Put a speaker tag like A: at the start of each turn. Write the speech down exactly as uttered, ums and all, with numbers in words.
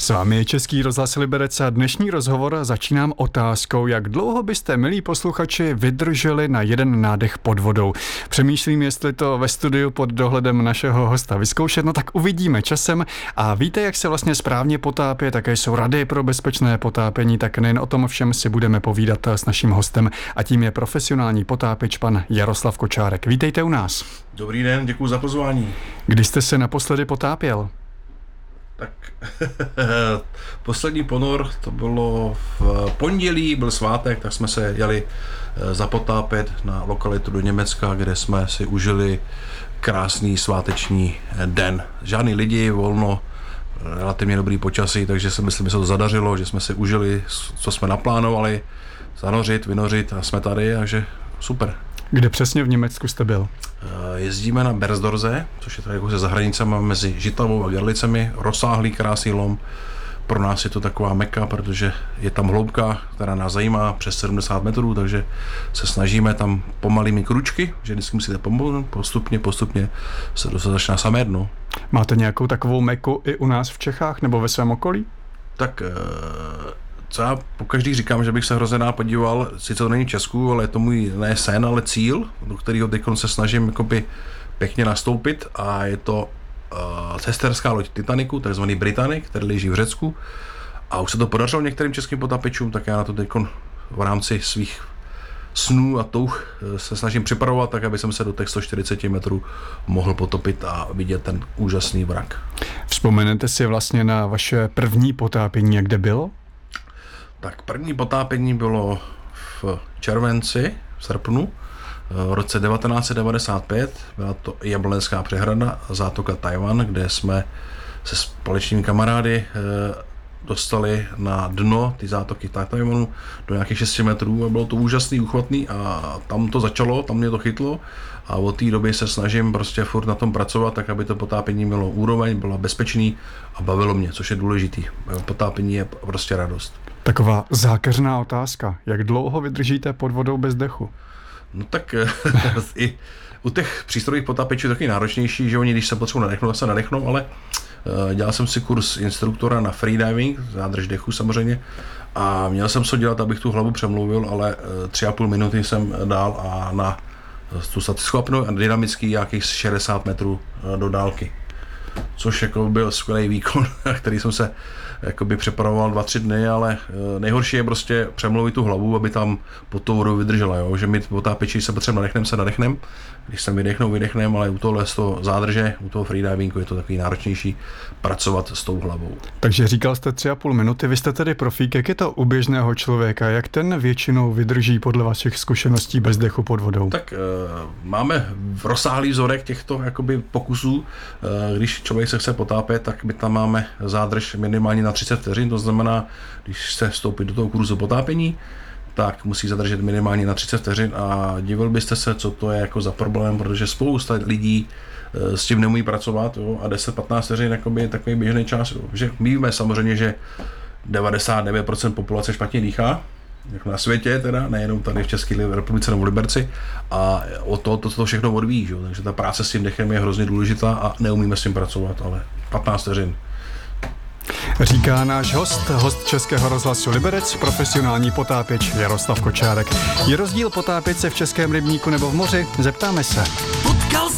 A: S vámi je Český rozhlas Liberec a dnešní rozhovor začínám otázkou, jak dlouho byste, milí posluchači, vydrželi na jeden nádech pod vodou. Přemýšlím, jestli to ve studiu pod dohledem našeho hosta vyzkoušet, no tak uvidíme časem. A víte, jak se vlastně správně potápět, také jsou rady pro bezpečné potápění, tak nejen o tom všem si budeme povídat s naším hostem a tím je profesionální potápěč pan Jaroslav Kočárek. Vítejte u nás.
B: Dobrý den, děkuji za pozvání.
A: Kdy jste se naposledy potápěl?
B: Tak poslední ponor to bylo v pondělí, byl svátek, tak jsme se jeli zapotápět na lokalitu do Německa, kde jsme si užili krásný sváteční den. Žádný lidi, volno, relativně dobrý počasí, takže si myslím, že se to zadařilo, že jsme si užili, co jsme naplánovali, zanořit, vynořit a jsme tady, takže super.
A: Kde přesně v Německu jste byl?
B: Jezdíme na Bersdorze, což je tady jako se zahranicama mezi Žitavou a Gerlicemi, rozsáhlý krásný lom. Pro nás je to taková meka, protože je tam hloubka, která nás zajímá, přes sedmdesát metrů, takže se snažíme tam pomalými kručky, že vždycky musíte pomoct, postupně, postupně se dostat až na samé dno.
A: Máte nějakou takovou meku i u nás v Čechách nebo ve svém okolí?
B: Tak co já pokaždý říkám, že bych se hrozně rád podíval, sice to není v Česku, ale je to můj ne sen, ale cíl, do kterého teď se snažím jakoby pěkně nastoupit a je to uh, cesterská loď Titanicu, takzvaný Britannic, který leží v Řecku a už se to podařilo některým českým potápěčům, tak já na to teď v rámci svých snů a touh se snažím připravovat, tak aby jsem se do těch sto čtyřicet metrů mohl potopit a vidět ten úžasný vrak.
A: Vzpomenete si vlastně na vaše první potápění, jak kde bylo?
B: Tak první potápění bylo v červenci, v srpnu, v roce devatenáct set devadesát pět, byla to Jablonská přehrada, zátoka Tajvan, kde jsme se společnými kamarády dostali na dno ty zátoky Tajvanu do nějakých šesti metrů a bylo to úžasný, uchvatný a tam to začalo, tam mě to chytlo a od té doby se snažím prostě furt na tom pracovat, tak aby to potápění mělo úroveň, bylo bezpečný a bavilo mě, což je důležitý. Potápění je prostě radost.
A: Taková zákeřná otázka. Jak dlouho vydržíte pod vodou bez dechu?
B: No tak i u těch přístrojových potápěčů je taky náročnější, že oni, když se potřebují nadechnout, tak se nadechnou, ale dělal jsem si kurz instruktora na freediving, zádrž dechu samozřejmě, a měl jsem co dělat, abych tu hlavu přemluvil, ale tři a půl minuty jsem dal a na tu schopnou a dynamický nějakých šedesát metrů do dálky. Což jako byl skvělý výkon, který jsem se jakoby připravoval dva, tři dny, ale nejhorší je prostě přemluvit tu hlavu, aby tam pod tou vodou vydržela, jo? Že my potápěči se potřebujeme nadechnem, se nadechnem, když se vydechnou, vydechnem, ale u tohle z toho zádrže, u toho freedivingu je to takový náročnější pracovat s tou hlavou.
A: Takže říkal jste tři a půl minuty, vy jste tedy profík, jak je to u běžného člověka, jak ten většinou vydrží podle vašich zkušeností bez dechu pod vodou?
B: Tak uh, máme rozsáhlý vzorek těchto jakoby pokusů, uh, když člověk se chce potápět, tak my tam máme zádrž minimálně na třicet vteřin, to znamená, když se vstoupí do toho kurzu potápění, tak musí zadržet minimálně na třicet vteřin a divil byste se, co to je jako za problém, protože spousta lidí s tím neumí pracovat, jo, a deset patnáct vteřin jakoby je takový běžný čas. Jo. Že my víme samozřejmě, že devadesát devět procent populace špatně dýchá, jako na světě teda, nejenom tady v České republice nebo v Liberci, a o to, to, to všechno odvíjí, jo. Takže ta práce s tím dechem je hrozně důležitá a neumíme s tím pracovat, ale patnáct vteřin.
A: Říká náš host, host Českého rozhlasu Liberec, profesionální potápěč Jaroslav Kočárek. Je rozdíl potápět se v českém rybníku nebo v moři? Zeptáme se.